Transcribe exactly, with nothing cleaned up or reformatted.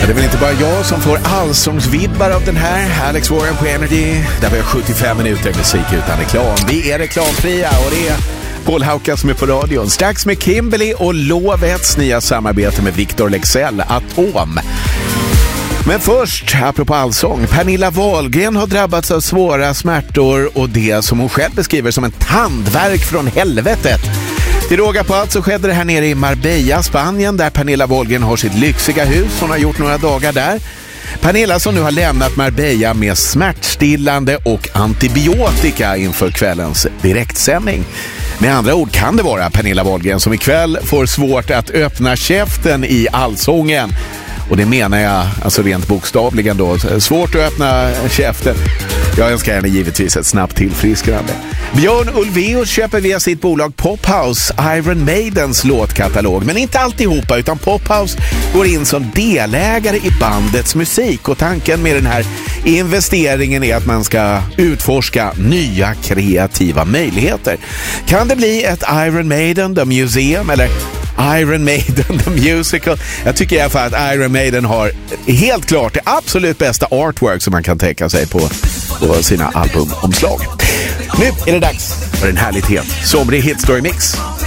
Det är väl inte bara jag som får allsångsvibbar av den här. Alex Warren på Energy. Där vi har sjuttiofem minuter musik utan reklam. Vi är reklamfria och det är Paul Hauka som är på radion. Strax med Kimberly och Lovets nya samarbete med Victor Leksell, Atom. Men först, apropå allsång, Pernilla Wahlgren har drabbats av svåra smärtor och det som hon själv beskriver som en tandvärk från helvetet. Till råga på allt så skedde det här nere i Marbella, Spanien, där Pernilla Wahlgren har sitt lyxiga hus. Hon har gjort några dagar där. Pernilla som nu har lämnat Marbella med smärtstillande och antibiotika inför kvällens direktsändning. Med andra ord kan det vara Pernilla Wahlgren som ikväll får svårt att öppna käften i allsången. Och det menar jag alltså rent bokstavligen då. Svårt att öppna käften. Jag önskar henne givetvis ett snabbt tillfrisknande. Björn Ulvaeus köper via sitt bolag Pophouse Iron Maidens låtkatalog. Men inte alltihopa, utan Pophouse går in som delägare i bandets musik. Och tanken med den här investeringen är att man ska utforska nya kreativa möjligheter. Kan det bli ett Iron Maiden The Museum eller Iron Maiden The Musical? Jag tycker i alla fall att Iron Maiden har helt klart det absolut bästa artwork som man kan tänka sig på, på sina albumomslag. Nu är det dags för en härligt het somrig hitstory mix.